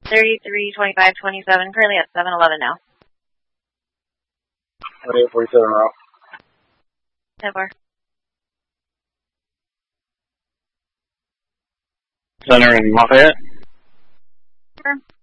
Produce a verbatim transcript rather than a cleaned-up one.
thirty-three, twenty-five, twenty-seven, currently at seven eleven now. eight forty-seven route. ten four. Center in Lafayette. Sure.